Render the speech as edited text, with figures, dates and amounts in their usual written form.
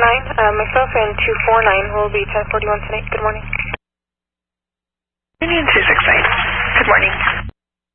Myself and 249 will be 1041 tonight. Good morning. Union 268. Good morning.